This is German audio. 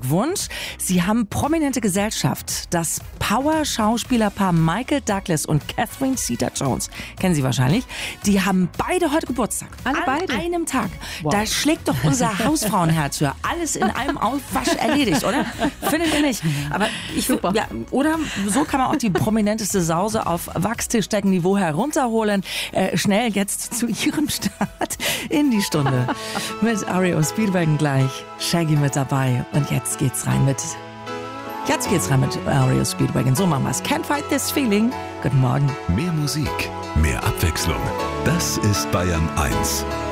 Glückwunsch. Sie haben prominente Gesellschaft. Das Power-Schauspielerpaar Michael Douglas und Catherine Zeta-Jones, kennen Sie wahrscheinlich, die haben beide heute Geburtstag. Alle beide? An einem Tag. Wow. Da schlägt doch unser Hausfrauenherz für. Alles in einem Aufwasch erledigt, oder? Findet ihr nicht? Aber Super. Ja, oder so kann man auch die prominenteste Sause auf Wachstischdeckenniveau herunterholen. Schnell jetzt zu Ihrem Start in die Stunde. Mit REO Speedwagon gleich. Shaggy mit dabei. Und jetzt geht's rein mit REO Speedwagon. So machen wir's. Can't fight this feeling. Guten Morgen. Mehr Musik, mehr Abwechslung. Das ist Bayern 1.